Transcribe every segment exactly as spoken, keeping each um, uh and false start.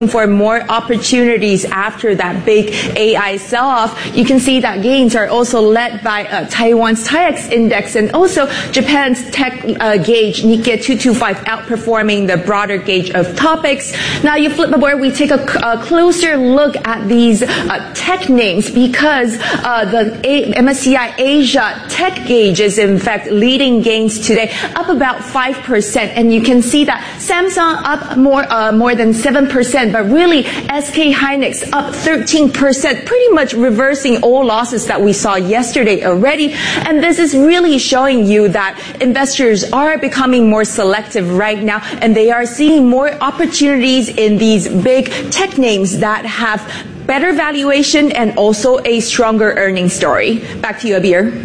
for more opportunities after that big A I sell-off. You can see that gains are also led by uh, Taiwan's TAIEX index and also Japan's tech uh, gauge Nikkei two twenty-five outperforming the broader gauge of topics. Now you flip the board, we take a, a closer look at these uh, tech names because uh, the a- M S C I Asia tech gauge is in fact leading gains today, up about five percent, and you can see that Samsung up more uh, more than seven percent. But really, S K Hynix up thirteen percent, pretty much reversing all losses that we saw yesterday already. And this is really showing you that investors are becoming more selective right now, and they are seeing more opportunities in these big tech names that have better valuation and also a stronger earnings story. Back to you, Abir.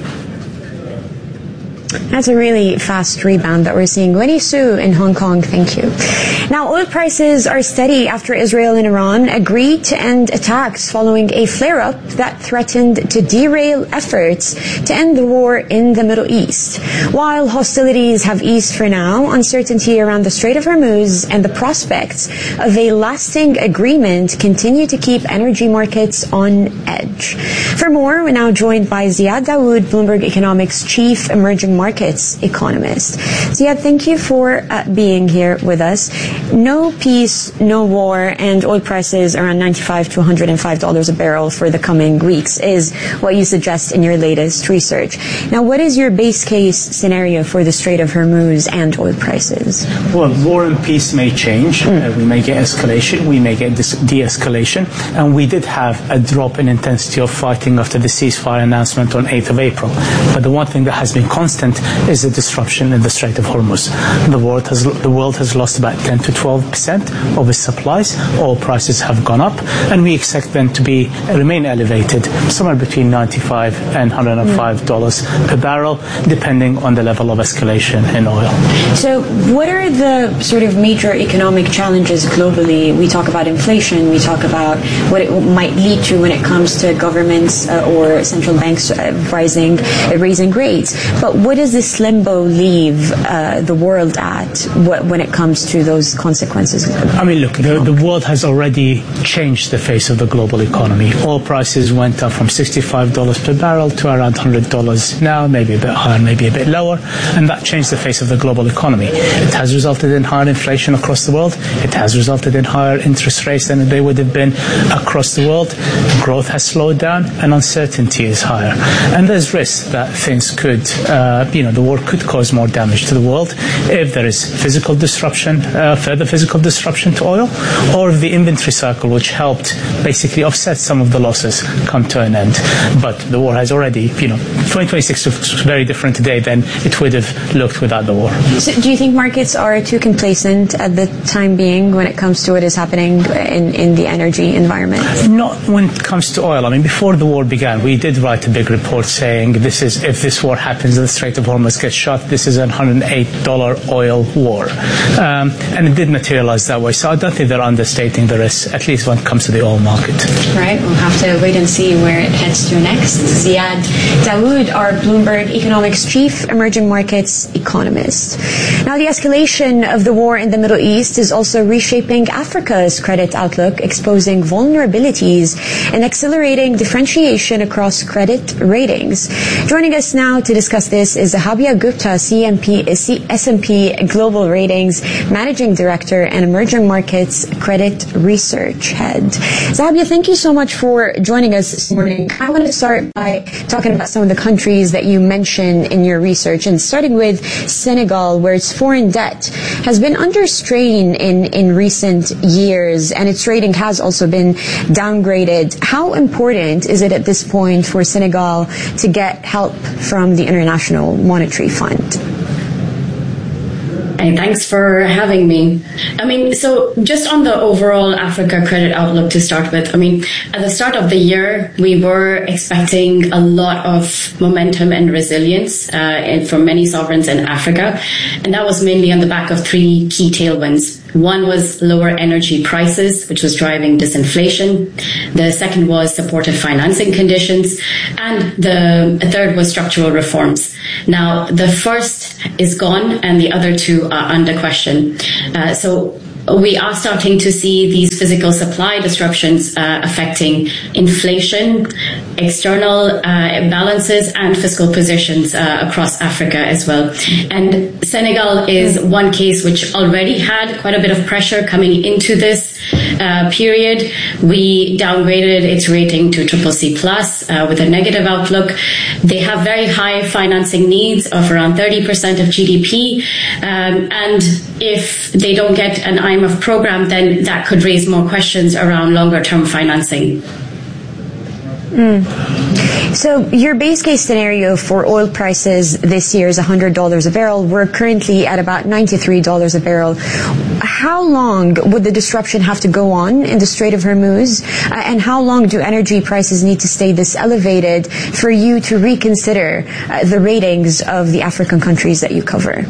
That's a really fast rebound that we're seeing. Winnie Su in Hong Kong, thank you. Now, oil prices are steady after Israel and Iran agreed to end attacks following a flare-up that threatened to derail efforts to end the war in the Middle East. While hostilities have eased for now, uncertainty around the Strait of Hormuz and the prospects of a lasting agreement continue to keep energy markets on edge. For more, we're now joined by Ziad Dawood, Bloomberg Economics Chief Emerging Markets Economist. Ziad, thank you for uh, being here with us. No peace, no war, and oil prices around ninety-five to one hundred five dollars a barrel for the coming weeks is what you suggest in your latest research. Now, what is your base case scenario for the Strait of Hormuz and oil prices? Well, war and peace may change. Mm. Uh, we may get escalation, we may get de-escalation, and we did have a drop in intensity of fighting after the ceasefire announcement on eighth of April. But the one thing that has been constant is the disruption in the Strait of Hormuz. The world has, the world has lost about ten to twelve percent of its supplies. Oil prices have gone up, and we expect them to be remain elevated, somewhere between ninety-five and one hundred five dollars mm. per barrel, depending on the level of escalation in oil. So what are the sort of major economic challenges globally? We talk about inflation, we talk about what it might lead to when it comes to governments uh, or central banks uh, rising, uh, raising rates. But what does this limbo leave uh, the world at what, when it comes to those consequences? I mean, look, the, the world has already changed the face of the global economy. Oil prices went up from sixty-five dollars per barrel to around one hundred dollars now, maybe a bit higher, maybe a bit lower, and that changed the face of the global economy. It has resulted in higher inflation across the world. It has resulted in higher interest rates than they would have been across the world. Growth has slowed down, and uncertainty is higher. And there's risk that things could, uh, you know, the war could cause more damage to the world if there is physical disruption, uh, further physical disruption to oil, or if the inventory cycle, which helped basically offset some of the losses, come to an end. But the war has already, you know, twenty twenty-six looks very different today than it would have looked without the war. So do you think markets are too complacent at the time being when it comes to what is happening in, in the energy environment? Not when it comes to oil. I mean, before the war began, we did write a big report saying this is, if this war happens and the Strait of Hormuz gets shut, this is a one hundred eight dollars oil war. Um, and it did materialize that way. So I don't think they're understating the risk, at least when it comes to the oil market. Right. We'll have to wait and see where it heads to next. Ziad Dawood, our Bloomberg Economics Chief Emerging Markets Economist. Now, the escalation of the war in the Middle East is also reshaping Africa's credit outlook, exposing vulnerabilities and accelerating differentiation across credit ratings. Joining us now to discuss this is Zahabia Gupta, C M P, S and P Global Ratings Managing Director and Emerging Markets Credit Research Head. Zahabia, thank you so much for joining us this morning. I want to start by talking about some of the countries that you mentioned in your research, and starting with Senegal, where its foreign debt has been under strain in, in recent years, and its rating has also been downgraded. How important is it at this point for Senegal to get help from the International Monetary Fund? Hey, thanks for having me. I mean, so just on the overall Africa credit outlook to start with, I mean, at the start of the year, we were expecting a lot of momentum and resilience uh, from many sovereigns in Africa. And that was mainly on the back of three key tailwinds. One was lower energy prices, which was driving disinflation. The second was supportive financing conditions. And the third was structural reforms. Now, the first is gone and the other two are under question. Uh, so we are starting to see these physical supply disruptions uh, affecting inflation, external uh, imbalances, and fiscal positions uh, across Africa as well. And Senegal is one case which already had quite a bit of pressure coming into this uh, period. We downgraded its rating to triple C plus uh, with a negative outlook. They have very high financing needs of around thirty percent of G D P, um, and if they don't get an I M F program, then that could raise more questions around longer-term financing. Mm. So your base case scenario for oil prices this year is one hundred dollars a barrel. We're currently at about ninety-three dollars a barrel. How long would the disruption have to go on in the Strait of Hormuz? Uh, and how long do energy prices need to stay this elevated for you to reconsider uh, the ratings of the African countries that you cover?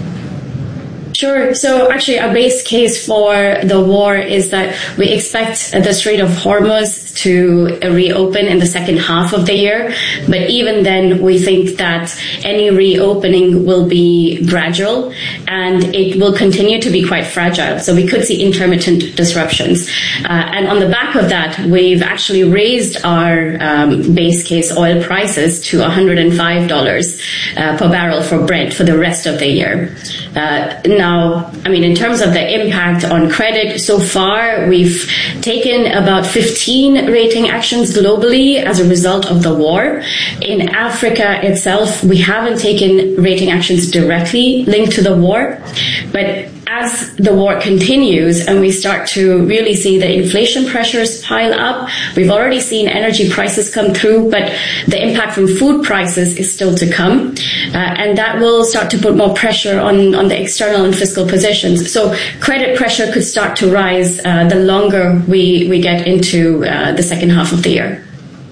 Sure. So actually our base case for the war is that we expect the Strait of Hormuz to reopen in the second half of the year. But even then, we think that any reopening will be gradual and it will continue to be quite fragile. So we could see intermittent disruptions. Uh, and on the back of that, we've actually raised our um, base case oil prices to one hundred five dollars uh, per barrel for Brent for the rest of the year. Uh, now, I mean, in terms of the impact on credit, so far we've taken about fifteen rating actions globally as a result of the war. In Africa itself, we haven't taken rating actions directly linked to the war, but as the war continues and we start to really see the inflation pressures pile up, we've already seen energy prices come through, but the impact from food prices is still to come. Uh, and that will start to put more pressure on, on the external and fiscal positions. So credit pressure could start to rise uh, the longer we, we get into uh, the second half of the year.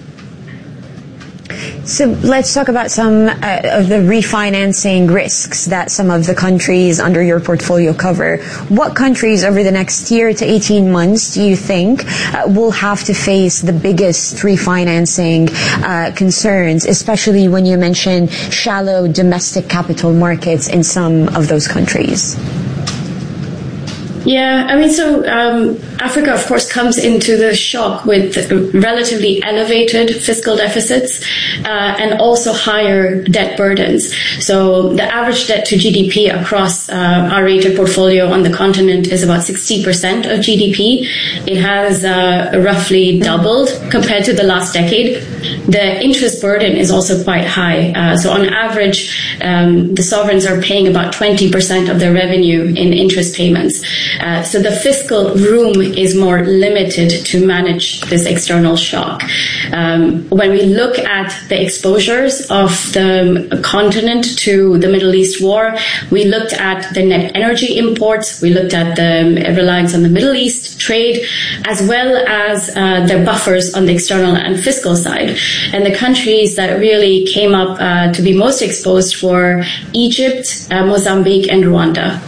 So let's talk about some uh, of the refinancing risks that some of the countries under your portfolio cover. What countries over the next year to eighteen months do you think uh, will have to face the biggest refinancing uh, concerns, especially when you mention shallow domestic capital markets in some of those countries? Yeah, I mean, so um, Africa, of course, comes into the shock with relatively elevated fiscal deficits uh, and also higher debt burdens. So the average debt to G D P across uh, our rated portfolio on the continent is about sixty percent of G D P. It has uh, roughly doubled compared to the last decade. The interest burden is also quite high. Uh, so on average, um, the sovereigns are paying about twenty percent of their revenue in interest payments. Uh, so the fiscal room is more limited to manage this external shock. Um, when we look at the exposures of the continent to the Middle East war, we looked at the net energy imports, we looked at the reliance on the Middle East trade, as well as uh, the buffers on the external and fiscal side. And the countries that really came up uh, to be most exposed were Egypt, uh, Mozambique, and Rwanda.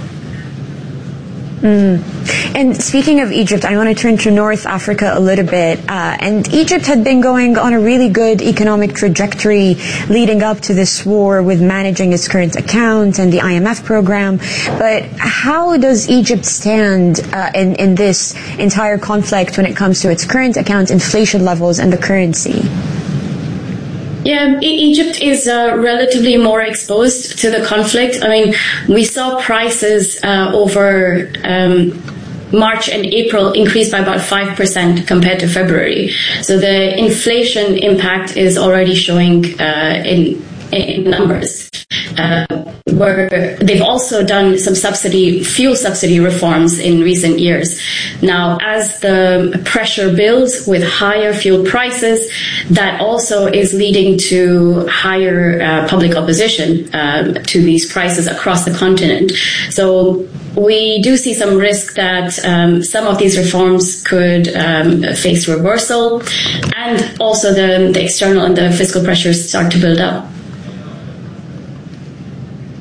Mm. And speaking of Egypt, I want to turn to North Africa a little bit. Uh, and Egypt had been going on a really good economic trajectory leading up to this war with managing its current account and the I M F program. But how does Egypt stand uh, in, in this entire conflict when it comes to its current account, inflation levels, and the currency? Yeah, Egypt is uh, relatively more exposed to the conflict. I mean, we saw prices uh, over um, March and April increase by about five percent compared to February. So the inflation impact is already showing uh, in, in numbers. Uh, where they've also done some subsidy, fuel subsidy reforms in recent years. Now, as the pressure builds with higher fuel prices, that also is leading to higher uh, public opposition um, to these prices across the continent. So we do see some risk that um, some of these reforms could um, face reversal, and also the, the external and the fiscal pressures start to build up.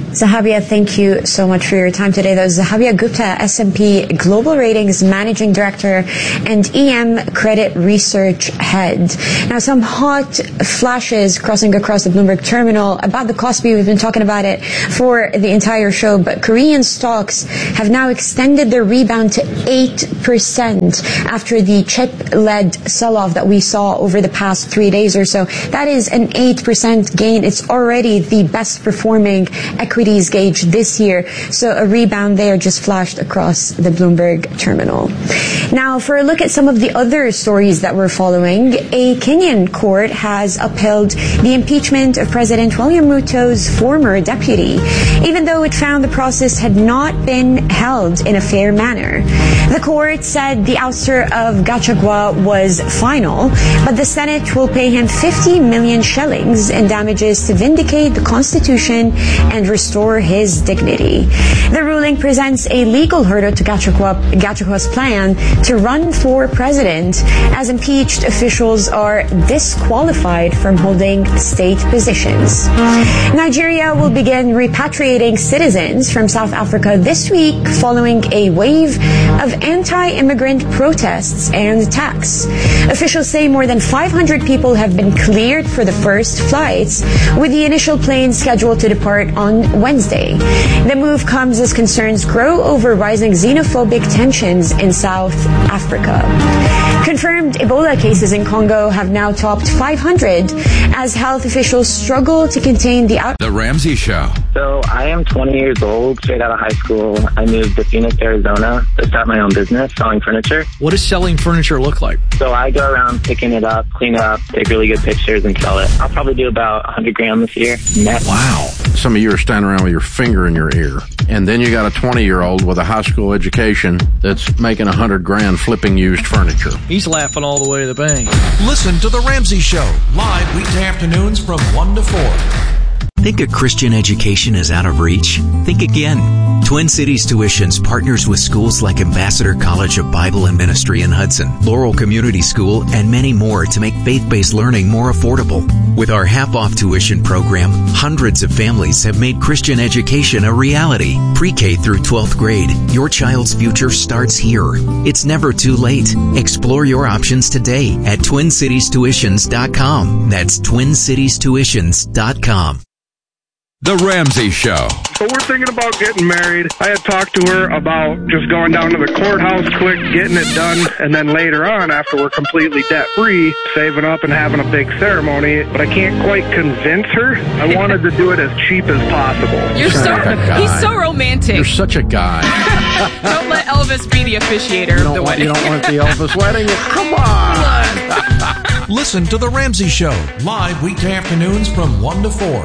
Zahabia, thank you so much for your time today. That was Zahabia Gupta, S and P Global Ratings Managing Director and E M Credit Research Head. Now, some hot flashes crossing across the Bloomberg terminal about the Kospi. We've been talking about it for the entire show, but Korean stocks have now extended their rebound to eight percent after the chip-led sell-off that we saw over the past three days or so. That is an eight percent gain. It's already the best performing equities gauge this year. So a rebound there just flashed across the Bloomberg terminal. Now, for a look at some of the other stories that we're following, a Kenyan court has upheld the impeachment of President William Ruto's former deputy, even though it found the process had not been held in a fair manner. The court said the ouster of Gachagua was final, but the Senate will pay him fifty million shillings in damages to vindicate the Constitution and restore his dignity. The ruling presents a legal hurdle to Gachagua, Gachagua's plan to run for president, as impeached officials are disqualified from holding state positions. Nigeria will begin repatriating citizens from South Africa this week following a wave of anti-immigrant protests and attacks. Officials say more than five hundred people have been cleared for the first flights, with the initial plane scheduled to depart on Wednesday. The move comes as concerns grow over rising xenophobic tensions in South Africa. Confirmed Ebola cases in Congo have now topped five hundred as health officials struggle to contain the outbreak. The Ramsey Show. So I am twenty years old, straight out of high school. I moved to Phoenix, Arizona to start my own business selling furniture. What does selling furniture look like? So I go around picking it up, clean it up, take really good pictures and sell it. I'll probably do about one hundred grand this year net. Wow. Some of you are standing around with your finger in your ear. And then you got a twenty-year-old with a high school education that's making a hundred grand flipping used furniture. He's laughing all the way to the bank. Listen to The Ramsey Show, live weekday afternoons from one to four. Think a Christian education is out of reach? Think again. Twin Cities Tuitions partners with schools like Ambassador College of Bible and Ministry in Hudson, Laurel Community School, and many more to make faith-based learning more affordable. With our half-off tuition program, hundreds of families have made Christian education a reality. Pre-K through twelfth grade, your child's future starts here. It's never too late. Explore your options today at twin cities tuitions dot com. That's twin cities tuitions dot com. The Ramsey Show. So we're thinking about getting married. I had talked to her about just going down to the courthouse quick, getting it done, and then later on, after we're completely debt-free, saving up and having a big ceremony. But I can't quite convince her. I wanted to do it as cheap as possible. You're so, he's so romantic. You're such a guy. Don't let Elvis be the officiator of the want, wedding. You don't want the Elvis wedding? Come on. Listen to The Ramsey Show, live weekday afternoons from one to four.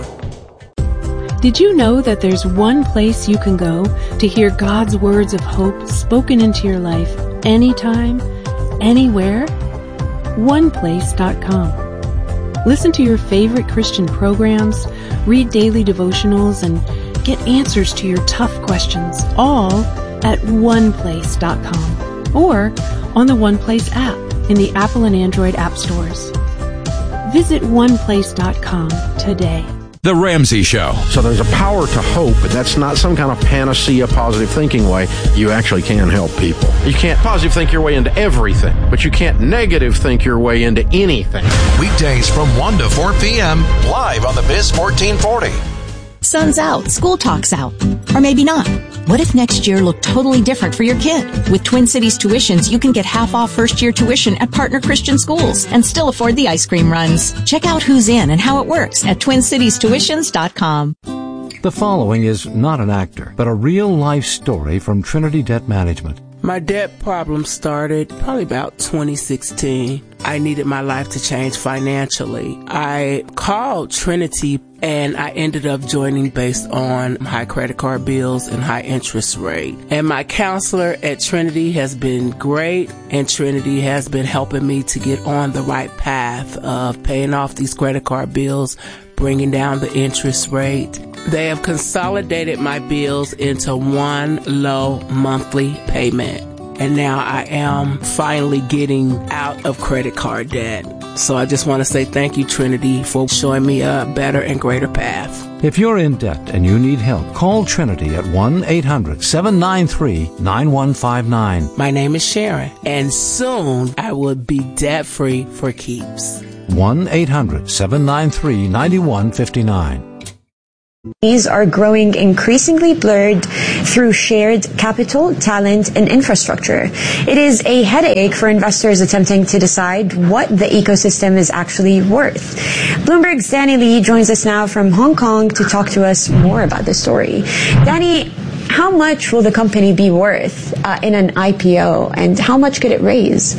Did you know that there's one place you can go to hear God's words of hope spoken into your life anytime, anywhere? one place dot com. Listen to your favorite Christian programs, read daily devotionals, and get answers to your tough questions, all at one place dot com or on the OnePlace app in the Apple and Android app stores. Visit one place dot com today. The Ramsey Show. So there's a power to hope, but that's not some kind of panacea, positive thinking way. You actually can help people. You can't positive think your way into everything, but you can't negative think your way into anything. Weekdays from one to four p.m. live on the Biz fourteen forty. Sun's out, school talk's out. Or maybe not. What if next year looked totally different for your kid? With Twin Cities Tuitions, you can get half off first year tuition at partner Christian schools and still afford the ice cream runs. Check out who's in and how it works at twin cities tuitions dot com. The following is not an actor, but a real-life story from Trinity Debt Management. My debt problem started probably about twenty sixteen. I needed my life to change financially. I called Trinity and I ended up joining based on high credit card bills and high interest rate. And my counselor at Trinity has been great, and Trinity has been helping me to get on the right path of paying off these credit card bills, bringing down the interest rate. They have consolidated my bills into one low monthly payment. And now I am finally getting out of credit card debt. So I just want to say thank you, Trinity, for showing me a better and greater path. If you're in debt and you need help, call Trinity at one eight hundred seven nine three nine one five nine. My name is Sharon, and soon I will be debt-free for keeps. one eight hundred seven nine three nine one five nine. These are growing increasingly blurred through shared capital, talent, and infrastructure. It is a headache for investors attempting to decide what the ecosystem is actually worth. Bloomberg's Danny Lee joins us now from Hong Kong to talk to us more about this story. Danny, how much will the company be worth uh, in an I P O, and how much could it raise?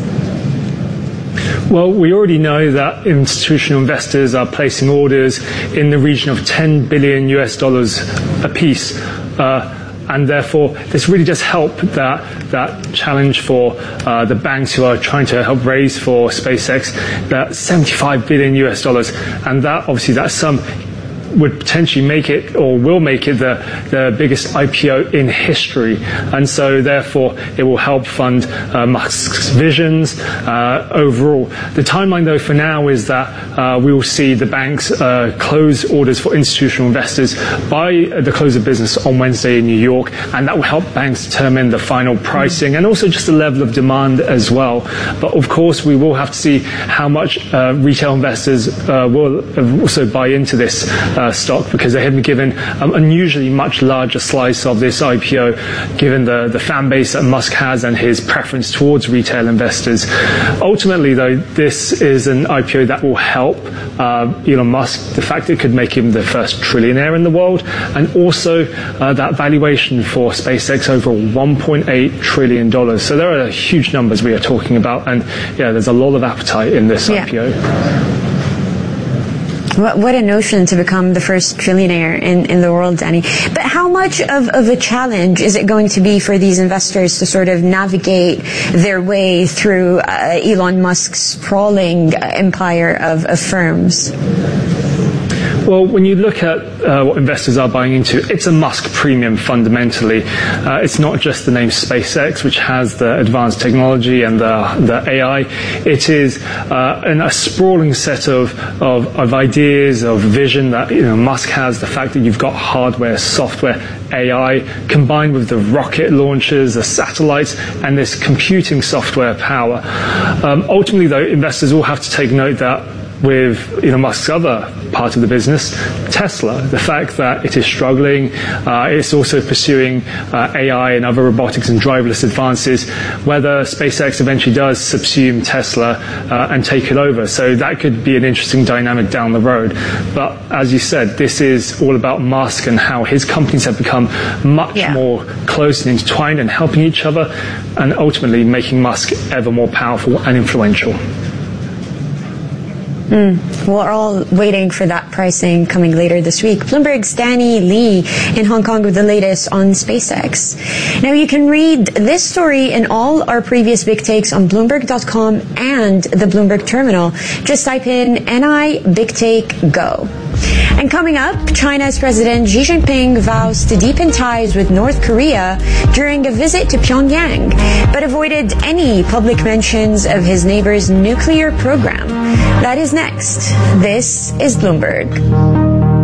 Well, we already know that institutional investors are placing orders in the region of ten billion U S dollars a piece. Uh, and therefore, this really does help that that challenge for uh, the banks who are trying to help raise for SpaceX, that seventy-five billion U S dollars. And that, obviously, that sum would potentially make it, or will make it, the, the biggest I P O in history. And so, therefore, it will help fund uh, Musk's visions uh, overall. The timeline, though, for now is that uh, we will see the banks uh, close orders for institutional investors by the close of business on Wednesday in New York, and that will help banks determine the final pricing and also just the level of demand as well. But, of course, we will have to see how much uh, retail investors uh, will also buy into this uh, stock, because they have been given an unusually much larger slice of this I P O, given the, the fan base that Musk has and his preference towards retail investors. Ultimately, though, this is an I P O that will help uh, Elon Musk. The fact it could make him the first trillionaire in the world, and also uh, that valuation for SpaceX over one point eight trillion dollars. So there are huge numbers we are talking about, and yeah, there's a lot of appetite in this yeah. I P O. What a notion to become the first trillionaire in, in the world, Danny. But how much of, of a challenge is it going to be for these investors to sort of navigate their way through uh, Elon Musk's sprawling empire of, of firms? Well, when you look at uh, what investors are buying into, it's a Musk premium fundamentally. Uh, it's not just the name SpaceX, which has the advanced technology and the, the A I. It is uh, an, a sprawling set of, of, of ideas, of vision that you know Musk has. The fact that you've got hardware, software, A I, combined with the rocket launchers, the satellites, and this computing software power. Um, ultimately, though, investors will have to take note that with Elon Musk's other part of the business, Tesla, the fact that it is struggling, uh, it's also pursuing uh, A I and other robotics and driverless advances, whether SpaceX eventually does subsume Tesla uh, and take it over. So that could be an interesting dynamic down the road. But as you said, this is all about Musk and how his companies have become much yeah. more close and intertwined and helping each other, and ultimately making Musk ever more powerful and influential. Mm. We're all waiting for that pricing coming later this week. Bloomberg's Danny Lee in Hong Kong with the latest on SpaceX. Now you can read this story and all our previous big takes on Bloomberg dot com and the Bloomberg Terminal. Just type in N I Big Take Go. And coming up, China's President Xi Jinping vows to deepen ties with North Korea during a visit to Pyongyang, but avoided any public mentions of his neighbor's nuclear program. That is next. This is Bloomberg.